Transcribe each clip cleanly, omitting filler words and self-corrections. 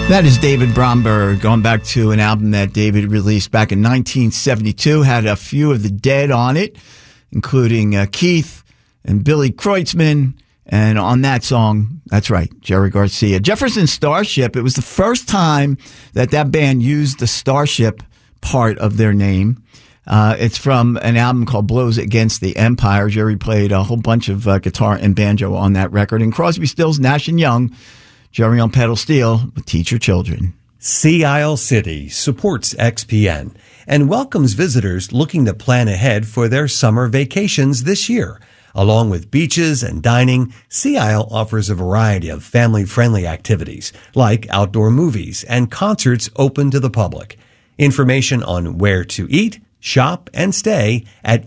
That is David Bromberg, going back to an album that David released back in 1972. Had a few of the Dead on it, including Keith and Billy Kreutzmann. And on that song, that's right, Jerry Garcia. Jefferson Starship, it was the first time that band used the Starship part of their name. It's from an album called Blows Against the Empire. Jerry played a whole bunch of guitar and banjo on that record. And Crosby, Stills, Nash & Young, Jerry on pedal steel with Teach Your Children. Sea Isle City supports XPN and welcomes visitors looking to plan ahead for their summer vacations this year. Along with beaches and dining, Sea Isle offers a variety of family-friendly activities like outdoor movies and concerts open to the public. Information on where to eat, shop, and stay at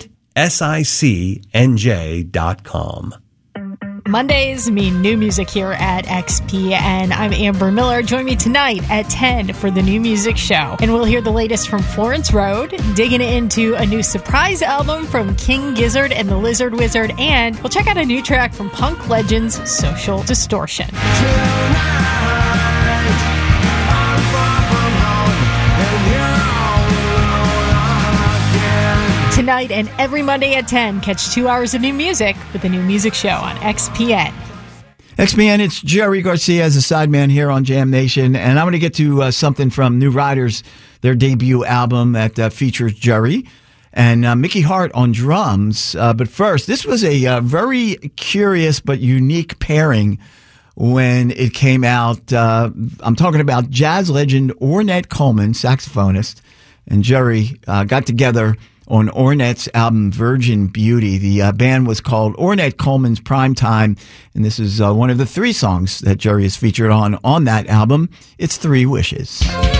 visitsicnj.com. Mondays mean new music here at XPN. I'm Amber Miller. Join me tonight at 10 for the New Music Show. And we'll hear the latest from Florence Road, digging into a new surprise album from King Gizzard and the Lizard Wizard, and we'll check out a new track from punk legends Social Distortion. Tonight and every Monday at 10, catch 2 hours of new music with the New Music Show on XPN. XPN, it's Jerry Garcia as a sideman here on Jam Nation, and I'm going to get to something from New Riders, their debut album that features Jerry and Mickey Hart on drums. But first, this was a very curious but unique pairing when it came out. I'm talking about jazz legend Ornette Coleman, saxophonist, and Jerry got together on Ornette's album Virgin Beauty. The band was called Ornette Coleman's Prime Time, and this is one of the 3 songs that Jerry is featured on that album. It's 3 Wishes.